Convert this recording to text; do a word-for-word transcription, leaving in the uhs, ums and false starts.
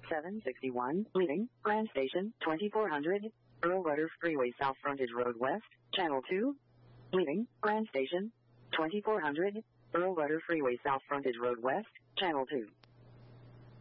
seven sixty-one, leaving Grand Station, twenty-four hundred, Earl Rudder Freeway South Frontage Road West, Channel two, leaving Grand Station, twenty-four hundred, Earl Rudder Freeway South Frontage Road West, Channel two.